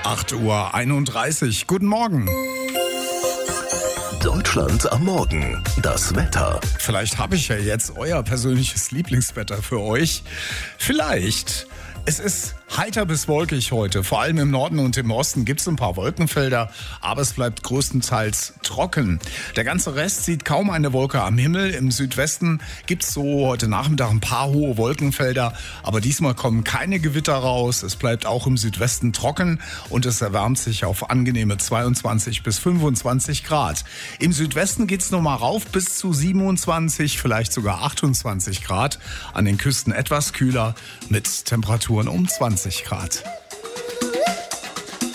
8:31 Uhr. Guten Morgen. Deutschland am Morgen. Das Wetter. Vielleicht habe ich ja jetzt euer persönliches Lieblingswetter für euch. Vielleicht. Es ist heiter bis wolkig heute. Vor allem im Norden und im Osten gibt es ein paar Wolkenfelder, aber es bleibt größtenteils trocken. Der ganze Rest sieht kaum eine Wolke am Himmel. Im Südwesten gibt es so heute Nachmittag ein paar hohe Wolkenfelder, aber diesmal kommen keine Gewitter raus. Es bleibt auch im Südwesten trocken und es erwärmt sich auf angenehme 22 bis 25 Grad. Im Südwesten geht es nochmal rauf bis zu 27, vielleicht sogar 28 Grad. An den Küsten etwas kühler mit Temperaturen um 20 Grad.